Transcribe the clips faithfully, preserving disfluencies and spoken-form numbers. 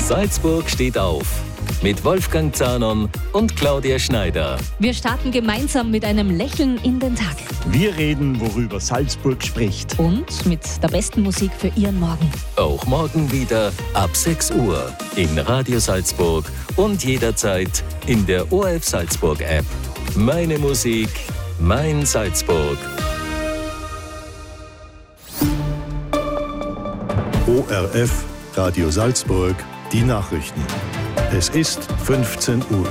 Salzburg steht auf. Mit Wolfgang Zahnon und Claudia Schneider. Wir starten gemeinsam mit einem Lächeln in den Tag. Wir reden, worüber Salzburg spricht. Und mit der besten Musik für Ihren Morgen. Auch morgen wieder ab sechs Uhr in Radio Salzburg und jederzeit in der O R F Salzburg App. Meine Musik, mein Salzburg. O R F Radio Salzburg, die Nachrichten. Es ist fünfzehn Uhr.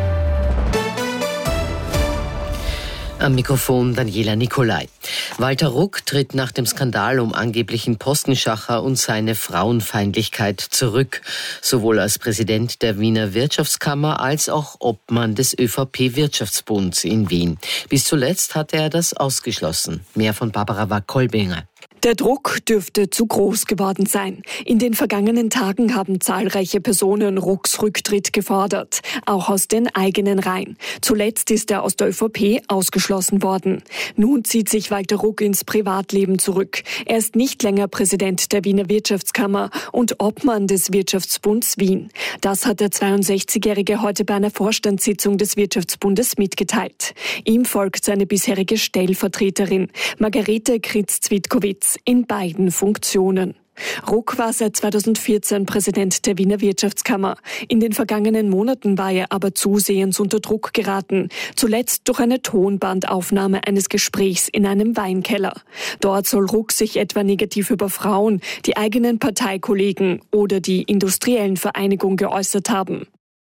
Am Mikrofon Daniela Nicolai. Walter Ruck tritt nach dem Skandal um angeblichen Postenschacher und seine Frauenfeindlichkeit zurück. Sowohl als Präsident der Wiener Wirtschaftskammer als auch Obmann des ÖVP-Wirtschaftsbunds in Wien. Bis zuletzt hatte er das ausgeschlossen. Mehr von Barbara Wack-Kolbinger. Der Druck dürfte zu groß geworden sein. In den vergangenen Tagen haben zahlreiche Personen Rucks Rücktritt gefordert, auch aus den eigenen Reihen. Zuletzt ist er aus der ÖVP ausgeschlossen worden. Nun zieht sich Walter Ruck ins Privatleben zurück. Er ist nicht länger Präsident der Wiener Wirtschaftskammer und Obmann des Wirtschaftsbunds Wien. Das hat der zweiundsechzigjährige heute bei einer Vorstandssitzung des Wirtschaftsbundes mitgeteilt. Ihm folgt seine bisherige Stellvertreterin, Margarete Kritz-Zwitkowitz, in beiden Funktionen. Ruck war seit zweitausendvierzehn Präsident der Wiener Wirtschaftskammer. In den vergangenen Monaten war er aber zusehends unter Druck geraten. Zuletzt durch eine Tonbandaufnahme eines Gesprächs in einem Weinkeller. Dort soll Ruck sich etwa negativ über Frauen, die eigenen Parteikollegen oder die industriellen Vereinigung geäußert haben.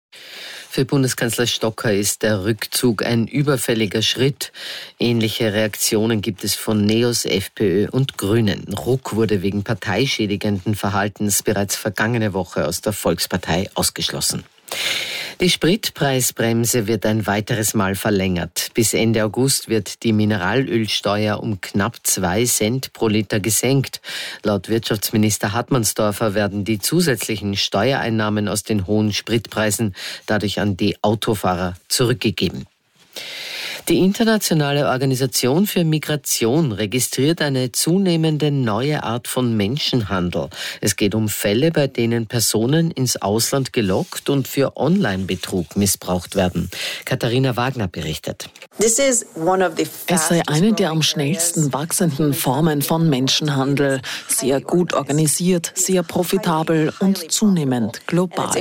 Für Bundeskanzler Stocker ist der Rückzug ein überfälliger Schritt. Ähnliche Reaktionen gibt es von NEOS, FPÖ und Grünen. Ruck wurde wegen parteischädigenden Verhaltens bereits vergangene Woche aus der Volkspartei ausgeschlossen. Die Spritpreisbremse wird ein weiteres Mal verlängert. Bis Ende August wird die Mineralölsteuer um knapp zwei Cent pro Liter gesenkt. Laut Wirtschaftsminister Hartmannsdorfer werden die zusätzlichen Steuereinnahmen aus den hohen Spritpreisen dadurch an die Autofahrer zurückgegeben. Die Internationale Organisation für Migration registriert eine zunehmende neue Art von Menschenhandel. Es geht um Fälle, bei denen Personen ins Ausland gelockt und für Online-Betrug missbraucht werden. Katharina Wagner berichtet. Es sei eine der am schnellsten wachsenden Formen von Menschenhandel. Sehr gut organisiert, sehr profitabel und zunehmend global.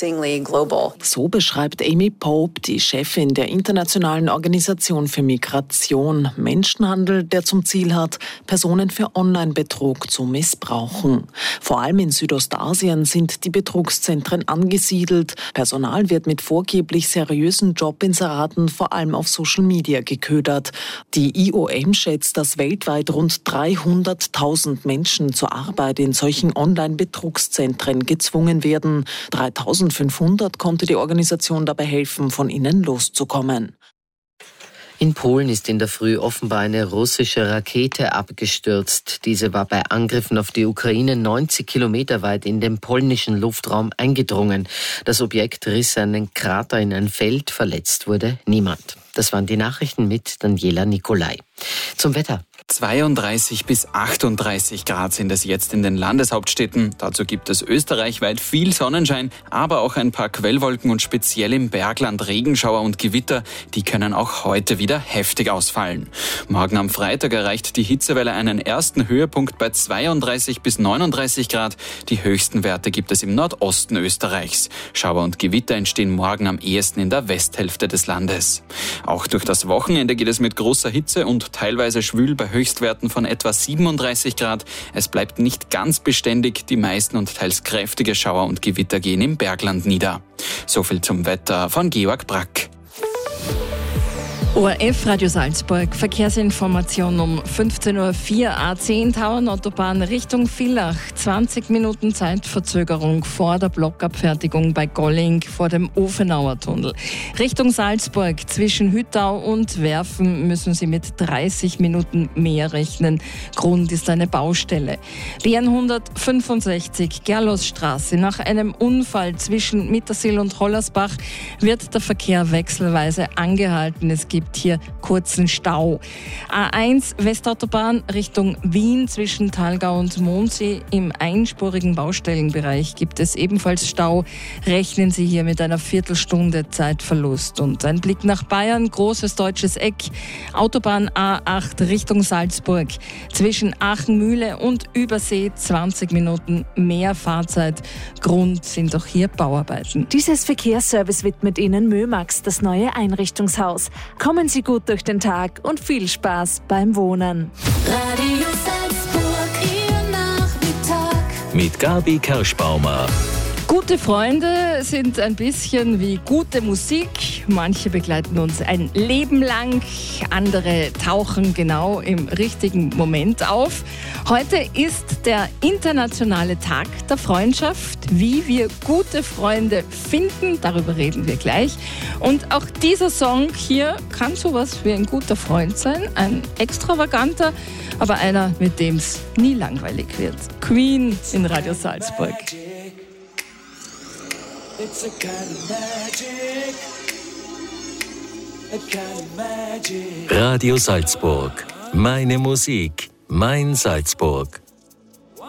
So beschreibt Amy Pope, die Chefin der Internationalen Organisation für Migration, Menschenhandel, der zum Ziel hat, Personen für Online-Betrug zu missbrauchen. Vor allem in Südostasien sind die Betrugszentren angesiedelt. Personal wird mit vorgeblich seriösen Jobinseraten vor allem auf Social Media geködert. Die I O M schätzt, dass weltweit rund dreihunderttausend Menschen zur Arbeit in solchen Online-Betrugszentren gezwungen werden. dreitausendfünfhundert konnte die Organisation dabei helfen, von ihnen loszukommen. In Polen ist in der Früh offenbar eine russische Rakete abgestürzt. Diese war bei Angriffen auf die Ukraine neunzig Kilometer weit in den polnischen Luftraum eingedrungen. Das Objekt riss einen Krater in ein Feld, verletzt wurde niemand. Das waren die Nachrichten mit Daniela Nicolai. Zum Wetter. zweiunddreißig bis achtunddreißig Grad sind es jetzt in den Landeshauptstädten. Dazu gibt es österreichweit viel Sonnenschein, aber auch ein paar Quellwolken und speziell im Bergland Regenschauer und Gewitter. Die können auch heute wieder heftig ausfallen. Morgen am Freitag erreicht die Hitzewelle einen ersten Höhepunkt bei zweiunddreißig bis neununddreißig Grad. Die höchsten Werte gibt es im Nordosten Österreichs. Schauer und Gewitter entstehen morgen am ehesten in der Westhälfte des Landes. Auch durch das Wochenende geht es mit großer Hitze und teilweise schwül bei Höchstwerten von etwa siebenunddreißig Grad. Es bleibt nicht ganz beständig. Die meisten und teils kräftige Schauer und Gewitter gehen im Bergland nieder. So viel zum Wetter von Georg Brack. O R F Radio Salzburg, Verkehrsinformation um fünfzehn Uhr vier, A zehn Tauernautobahn Richtung Villach. zwanzig Minuten Zeitverzögerung vor der Blockabfertigung bei Golling vor dem Ofenauer Tunnel. Richtung Salzburg zwischen Hüttau und Werfen müssen Sie mit dreißig Minuten mehr rechnen. Grund ist eine Baustelle. Die hundertfünfundsechzig Gerlosstraße. Nach einem Unfall zwischen Mittersill und Hollersbach wird der Verkehr wechselweise angehalten. Es gibt gibt hier kurzen Stau. A eins Westautobahn Richtung Wien zwischen Thalgau und Mondsee. Im einspurigen Baustellenbereich gibt es ebenfalls Stau. Rechnen Sie hier mit einer Viertelstunde Zeitverlust. Und ein Blick nach Bayern, großes deutsches Eck. Autobahn A acht Richtung Salzburg. Zwischen Aachen-Mühle und Übersee zwanzig Minuten mehr Fahrzeit. Grund sind auch hier Bauarbeiten. Dieses Verkehrsservice widmet Ihnen Mömax, das neue Einrichtungshaus. Kommen Sie gut durch den Tag und viel Spaß beim Wohnen. Radio Salzburg, Ihr Nachmittag. Mit Gabi Kerschbaumer. Gute Freunde sind ein bisschen wie gute Musik. Manche begleiten uns ein Leben lang, andere tauchen genau im richtigen Moment auf. Heute ist der internationale Tag der Freundschaft. Wie wir gute Freunde finden, darüber reden wir gleich. Und auch dieser Song hier kann sowas wie ein guter Freund sein. Ein extravaganter, aber einer, mit dem es nie langweilig wird. Queen in Radio Salzburg. It's a kind of magic, a kind of magic. Radio Salzburg. Meine Musik, mein Salzburg.